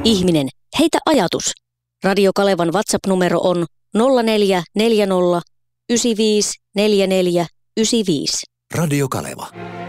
ihminen, heitä ajatus. Radio Kalevan WhatsApp-numero on 0440 95 44 95. Radio Kaleva.